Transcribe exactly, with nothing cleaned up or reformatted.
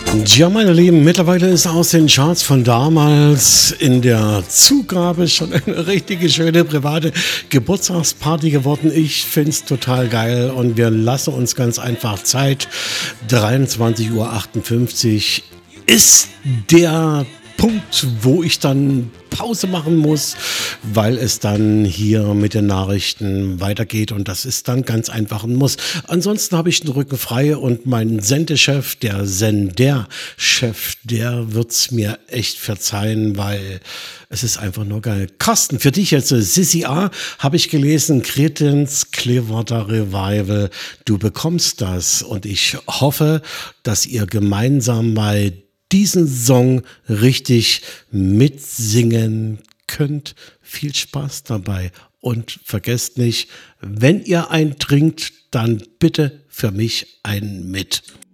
Ja, meine Lieben, mittlerweile ist aus den Charts von damals in der Zugabe schon eine richtige schöne private Geburtstagsparty geworden. Ich finde es total geil und wir lassen uns ganz einfach Zeit. dreiundzwanzig Uhr achtundfünfzig ist der Punkt, wo ich dann Pause machen muss, weil es dann hier mit den Nachrichten weitergeht und das ist dann ganz einfach ein Muss. Ansonsten habe ich den Rücken frei und mein Sendechef, der Senderchef, der wird's mir echt verzeihen, weil es ist einfach nur geil. Carsten, für dich jetzt, Sissy A, habe ich gelesen, Credence Clearwater Revival, du bekommst das und ich hoffe, dass ihr gemeinsam bei diesen Song richtig mitsingen könnt. Viel Spaß dabei und vergesst nicht, wenn ihr einen trinkt, dann bitte für mich einen mit.